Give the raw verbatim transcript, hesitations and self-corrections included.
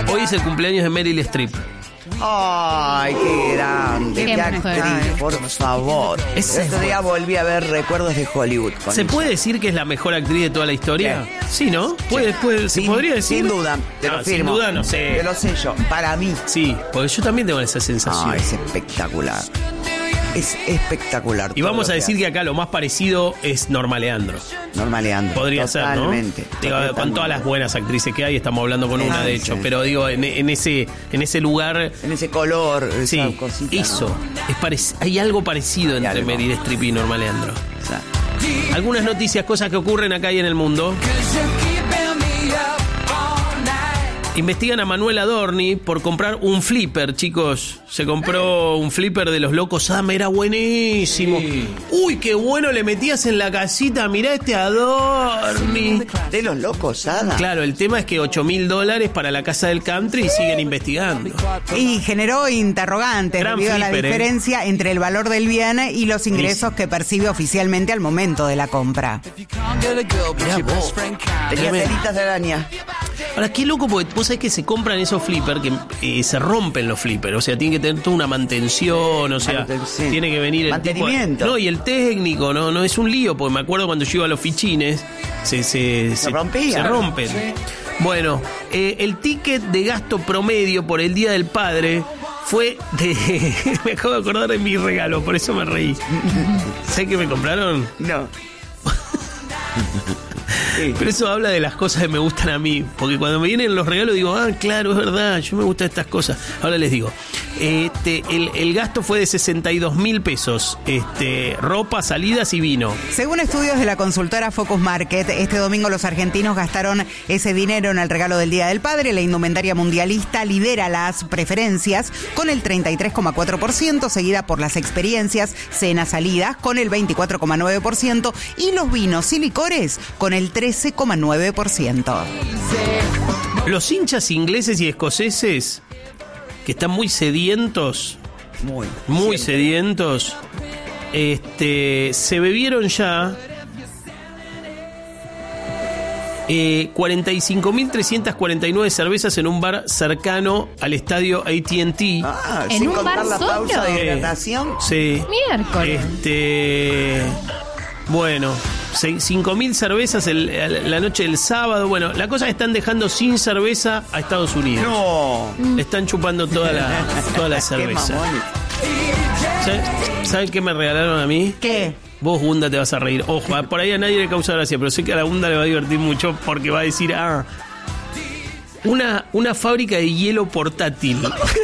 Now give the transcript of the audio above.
Hoy es el cumpleaños de Meryl Streep. Ay, qué grande, qué, qué actriz, por favor. Es el otro día volví a ver Recuerdos de Hollywood. ¿Se ella. puede decir que es la mejor actriz de toda la historia? Sí, sí, ¿no? ¿Puede, puede, ¿Se sin, podría decir? Sin duda, te no, lo firmo. Sin duda, no sé. Te lo sé yo, para mí. Sí, porque yo también tengo esa sensación. Ah, es espectacular. Es espectacular. Y vamos a que decir hace. que acá lo más parecido es Norma Leandro. Norma Leandro. Podría totalmente, ser, ¿no? Digo, totalmente. con todas las buenas actrices que hay, estamos hablando con Sí, una, de hecho. sí. Pero digo, en, en ese en ese lugar... En ese color, esa Sí, cosita, eso. ¿no? Es parec- hay algo parecido Hay entre algo. Meryl Streep y Norma Leandro. O sea, Algunas noticias, cosas que ocurren acá y en el mundo. Investigan a Manuel Adorni por comprar un flipper, chicos. Se compró un flipper de los locos Adams, era buenísimo. Sí. Uy, qué bueno le metías en la casita, mirá este Adorni. de los locos, Ada. Claro, el tema es que ocho mil dólares para la casa del country y siguen investigando. Y generó interrogantes Gran debido a la flipper, ¿eh? diferencia entre el valor del bien y los ingresos que percibe oficialmente al momento de la compra. Mirá vos. Tenía Tremendo. ceritas de araña. Ahora, qué loco, porque vos sabés que se compran esos flippers que eh, se rompen los flippers. O sea, tienen que tener toda una mantención, o sea, Manten- sí. tiene que venir el tipo- Mantenimiento. no, y el técnico, no, no es un lío, porque me acuerdo cuando yo iba a los fichines, se, se, Se rompía. Se rompen. Bueno, eh, el ticket de gasto promedio por el Día del Padre fue de... me acabo de acordar de mi regalo, por eso me reí. ¿Sabés qué me compraron? No. Sí. Pero eso habla de las cosas que me gustan a mí. Porque cuando me vienen los regalos digo, ah, claro, es verdad, yo me gustan estas cosas. Ahora les digo, este, el, el gasto fue de sesenta y dos mil pesos. Este, ropa, salidas y vino. Según estudios de la consultora Focus Market, este domingo los argentinos gastaron ese dinero en el regalo del Día del Padre. La indumentaria mundialista lidera las preferencias con el treinta y tres coma cuatro por ciento, seguida por las experiencias, cenas, salidas con el veinticuatro coma nueve por ciento y los vinos y licores con el trece coma nueve por ciento. Los hinchas ingleses y escoceses, que están muy sedientos, Muy. muy Siempre. sedientos, este, se bebieron ya eh, cuarenta y cinco mil trescientas cuarenta y nueve cervezas en un bar cercano al estadio A T and T. Ah, ¿En sin un contar bar la solo? pausa de Sí. hidratación. Sí. Miércoles. Este. Bueno, cinco mil cervezas el- el- la noche del sábado. Bueno, la cosa es que están dejando sin cerveza a Estados Unidos. No. Le están chupando toda la, toda la Qué cerveza. mamones. ¿Saben saben qué me regalaron a mí? ¿Qué? Vos, Gunda, te vas a reír. Ojo, por ahí a nadie le causa gracia, pero sé que a la Gunda le va a divertir mucho porque va a decir, ah, una, una fábrica de hielo portátil.